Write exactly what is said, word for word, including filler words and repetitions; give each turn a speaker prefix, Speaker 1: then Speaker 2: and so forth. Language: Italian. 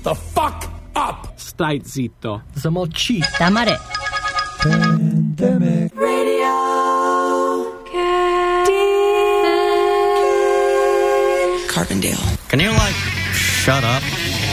Speaker 1: the fuck up!
Speaker 2: Stai zitto.
Speaker 3: Zamolci.
Speaker 4: Tamare.
Speaker 1: Pandemic
Speaker 5: Radio
Speaker 6: Carbondale. Can you, like, shut up?